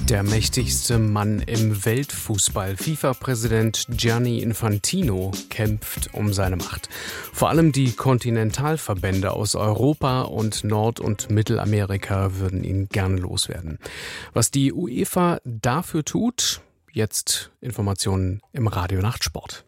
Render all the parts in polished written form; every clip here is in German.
Der mächtigste Mann im Weltfußball, FIFA-Präsident Gianni Infantino, kämpft um seine Macht. Vor allem die Kontinentalverbände aus Europa und Nord- und Mittelamerika würden ihn gern loswerden. Was die UEFA dafür tut, jetzt Informationen im Radio Nachtsport.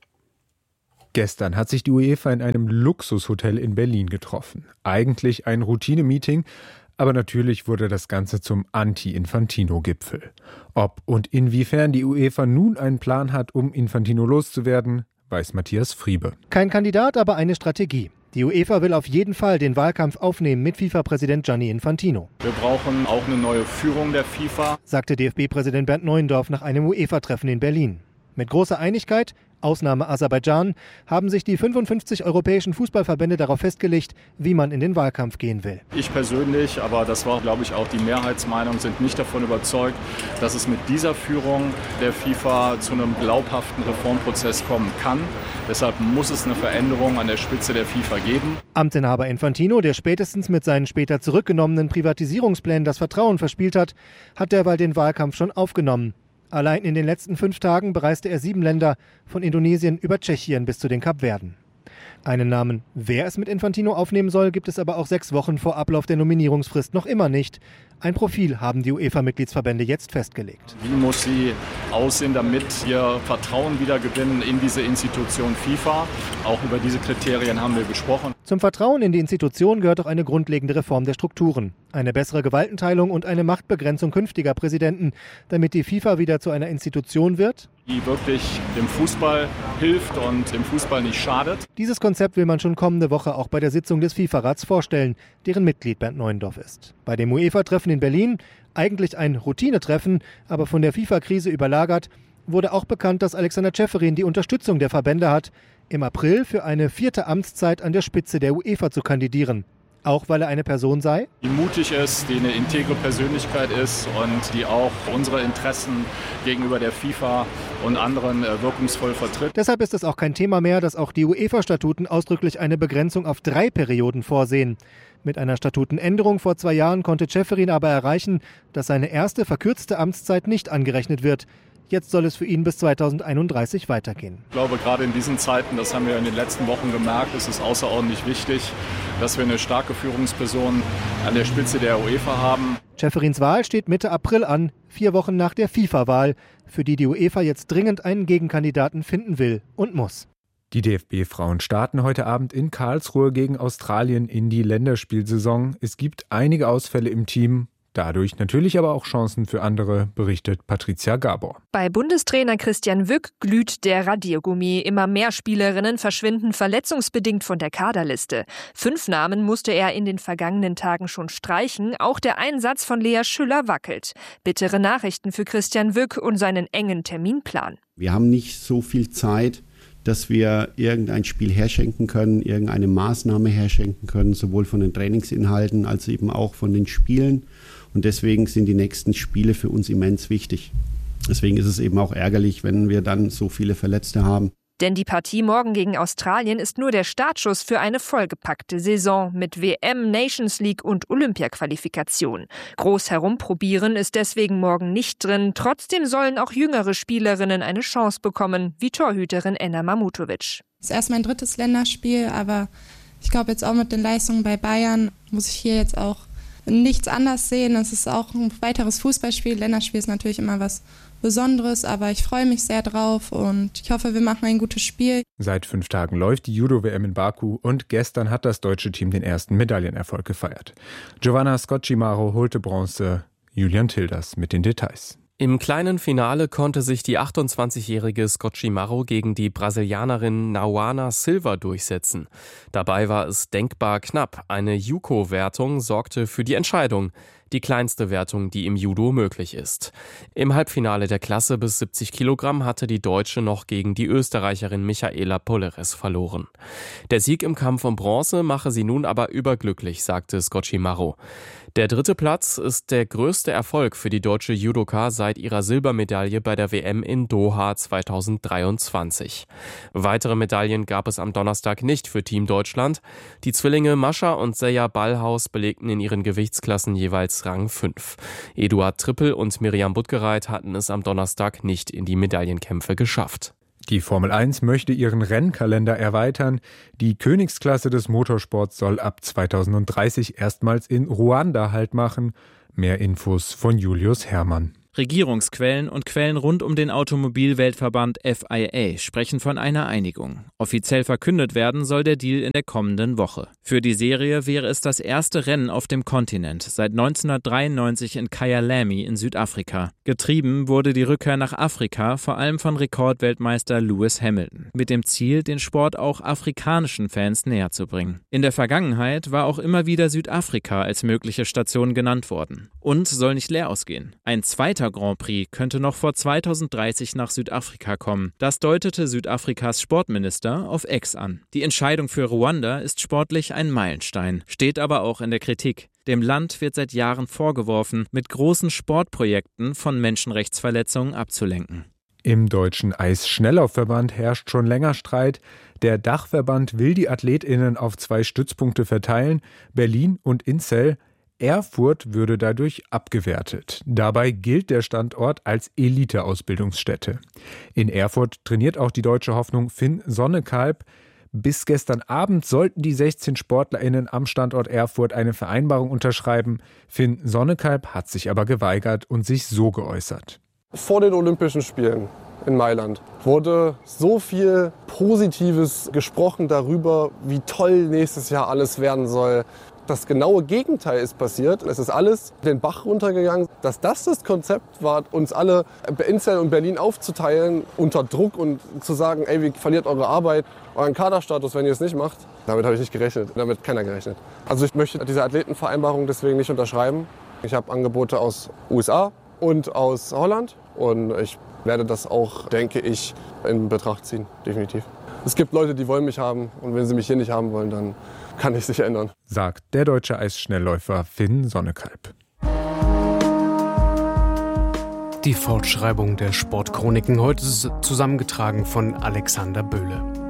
Gestern hat sich die UEFA in einem Luxushotel in Berlin getroffen. Eigentlich ein Routine-Meeting, aber natürlich wurde das Ganze zum Anti-Infantino-Gipfel. Ob und inwiefern die UEFA nun einen Plan hat, um Infantino loszuwerden, weiß Matthias Friebe. Kein Kandidat, aber eine Strategie. Die UEFA will auf jeden Fall den Wahlkampf aufnehmen mit FIFA-Präsident Gianni Infantino. Wir brauchen auch eine neue Führung der FIFA, sagte DFB-Präsident Bernd Neuendorf nach einem UEFA-Treffen in Berlin. Mit großer Einigkeit, Ausnahme Aserbaidschan, haben sich die 55 europäischen Fußballverbände darauf festgelegt, wie man in den Wahlkampf gehen will. Ich persönlich, aber das war, glaube ich, auch die Mehrheitsmeinung, sind nicht davon überzeugt, dass es mit dieser Führung der FIFA zu einem glaubhaften Reformprozess kommen kann. Deshalb muss es eine Veränderung an der Spitze der FIFA geben. Amtsinhaber Infantino, der spätestens mit seinen später zurückgenommenen Privatisierungsplänen das Vertrauen verspielt hat derweil den Wahlkampf schon aufgenommen. Allein in den letzten 5 Tagen bereiste er 7 Länder, von Indonesien über Tschechien bis zu den Kapverden. Einen Namen, wer es mit Infantino aufnehmen soll, gibt es aber auch 6 Wochen vor Ablauf der Nominierungsfrist noch immer nicht. Ein Profil haben die UEFA-Mitgliedsverbände jetzt festgelegt. Wie muss sie aussehen, damit wir Vertrauen wieder gewinnen in diese Institution FIFA? Auch über diese Kriterien haben wir gesprochen. Zum Vertrauen in die Institution gehört auch eine grundlegende Reform der Strukturen. Eine bessere Gewaltenteilung und eine Machtbegrenzung künftiger Präsidenten, damit die FIFA wieder zu einer Institution wird, die wirklich dem Fußball hilft und dem Fußball nicht schadet. Dieses Konzept will man schon kommende Woche auch bei der Sitzung des FIFA-Rats vorstellen, deren Mitglied Bernd Neuendorf ist. Bei dem UEFA-Treffen in Berlin, eigentlich ein Routinetreffen, aber von der FIFA-Krise überlagert, wurde auch bekannt, dass Alexander Ceferin die Unterstützung der Verbände hat, im April für eine 4. Amtszeit an der Spitze der UEFA zu kandidieren. Auch weil er eine Person sei, die mutig ist, die eine integre Persönlichkeit ist und die auch unsere Interessen gegenüber der FIFA und anderen wirkungsvoll vertritt. Deshalb ist es auch kein Thema mehr, dass auch die UEFA-Statuten ausdrücklich eine Begrenzung auf 3 Perioden vorsehen. Mit einer Statutenänderung vor 2 Jahren konnte Ceferin aber erreichen, dass seine erste verkürzte Amtszeit nicht angerechnet wird. Jetzt soll es für ihn bis 2031 weitergehen. Ich glaube, gerade in diesen Zeiten, das haben wir in den letzten Wochen gemerkt, ist es außerordentlich wichtig, dass wir eine starke Führungsperson an der Spitze der UEFA haben. Ceferins Wahl steht Mitte April an, 4 Wochen nach der FIFA-Wahl, für die die UEFA jetzt dringend einen Gegenkandidaten finden will und muss. Die DFB-Frauen starten heute Abend in Karlsruhe gegen Australien in die Länderspielsaison. Es gibt einige Ausfälle im Team. Dadurch natürlich aber auch Chancen für andere, berichtet Patricia Gabor. Bei Bundestrainer Christian Wück glüht der Radiergummi. Immer mehr Spielerinnen verschwinden verletzungsbedingt von der Kaderliste. 5 Namen musste er in den vergangenen Tagen schon streichen. Auch der Einsatz von Lea Schüller wackelt. Bittere Nachrichten für Christian Wück und seinen engen Terminplan. Wir haben nicht so viel Zeit, dass wir irgendein Spiel herschenken können, irgendeine Maßnahme herschenken können, sowohl von den Trainingsinhalten als eben auch von den Spielen. Und deswegen sind die nächsten Spiele für uns immens wichtig. Deswegen ist es eben auch ärgerlich, wenn wir dann so viele Verletzte haben. Denn die Partie morgen gegen Australien ist nur der Startschuss für eine vollgepackte Saison mit WM, Nations League und Olympia-Qualifikation. Groß herumprobieren ist deswegen morgen nicht drin. Trotzdem sollen auch jüngere Spielerinnen eine Chance bekommen, wie Torhüterin Enna Mamutovic. Das ist erst mein 3. Länderspiel, aber ich glaube jetzt auch mit den Leistungen bei Bayern muss ich hier jetzt auch nichts anders sehen. Es ist auch ein weiteres Fußballspiel. Länderspiel ist natürlich immer was Besonderes, aber ich freue mich sehr drauf und ich hoffe, wir machen ein gutes Spiel. Seit 5 Tagen läuft die Judo-WM in Baku und gestern hat das deutsche Team den ersten Medaillenerfolg gefeiert. Giovanna Scocchimaro holte Bronze, Julian Tilders mit den Details. Im kleinen Finale konnte sich die 28-jährige Scocchimaro gegen die Brasilianerin Nauana Silva durchsetzen. Dabei war es denkbar knapp. Eine Juko-Wertung sorgte für die Entscheidung. Die kleinste Wertung, die im Judo möglich ist. Im Halbfinale der Klasse bis 70 Kilogramm hatte die Deutsche noch gegen die Österreicherin Michaela Poleres verloren. Der Sieg im Kampf um Bronze mache sie nun aber überglücklich, sagte Scocchimaro. Der 3. Platz ist der größte Erfolg für die deutsche Judoka seit ihrer Silbermedaille bei der WM in Doha 2023. Weitere Medaillen gab es am Donnerstag nicht für Team Deutschland. Die Zwillinge Mascha und Seja Ballhaus belegten in ihren Gewichtsklassen jeweils Rang 5. Eduard Trippel und Miriam Buttgereit hatten es am Donnerstag nicht in die Medaillenkämpfe geschafft. Die Formel 1 möchte ihren Rennkalender erweitern. Die Königsklasse des Motorsports soll ab 2030 erstmals in Ruanda Halt machen. Mehr Infos von Julius Herrmann. Regierungsquellen und Quellen rund um den Automobilweltverband FIA sprechen von einer Einigung. Offiziell verkündet werden soll der Deal in der kommenden Woche. Für die Serie wäre es das erste Rennen auf dem Kontinent seit 1993 in Kyalami in Südafrika. Getrieben wurde die Rückkehr nach Afrika vor allem von Rekordweltmeister Lewis Hamilton, mit dem Ziel, den Sport auch afrikanischen Fans näher zu bringen. In der Vergangenheit war auch immer wieder Südafrika als mögliche Station genannt worden. Und soll nicht leer ausgehen. Ein zweiter Grand Prix könnte noch vor 2030 nach Südafrika kommen. Das deutete Südafrikas Sportminister auf X an. Die Entscheidung für Ruanda ist sportlich ein Meilenstein, steht aber auch in der Kritik. Dem Land wird seit Jahren vorgeworfen, mit großen Sportprojekten von Menschenrechtsverletzungen abzulenken. Im Deutschen Eisschnelllaufverband herrscht schon länger Streit. Der Dachverband will die AthletInnen auf 2 Stützpunkte verteilen, Berlin und Inzell. Erfurt würde dadurch abgewertet. Dabei gilt der Standort als Elite-Ausbildungsstätte. In Erfurt trainiert auch die deutsche Hoffnung Finn Sonnekalb. Bis gestern Abend sollten die 16 SportlerInnen am Standort Erfurt eine Vereinbarung unterschreiben. Finn Sonnekalb hat sich aber geweigert und sich so geäußert. Vor den Olympischen Spielen in Mailand wurde so viel Positives gesprochen darüber, wie toll nächstes Jahr alles werden soll. Das genaue Gegenteil ist passiert. Es ist alles den Bach runtergegangen. Dass das Konzept war, uns alle in Inzell und Berlin aufzuteilen unter Druck und zu sagen, ey, ihr verliert eure Arbeit, euren Kaderstatus, wenn ihr es nicht macht. Damit habe ich nicht gerechnet. Damit hat keiner gerechnet. Also ich möchte diese Athletenvereinbarung deswegen nicht unterschreiben. Ich habe Angebote aus USA und aus Holland und ich werde das auch, denke ich, in Betracht ziehen, definitiv. Es gibt Leute, die wollen mich haben und wenn sie mich hier nicht haben wollen, dann kann ich sich ändern, sagt der deutsche Eisschnellläufer Finn Sonnekalb. Die Fortschreibung der Sportchroniken heute zusammengetragen von Alexander Böhle.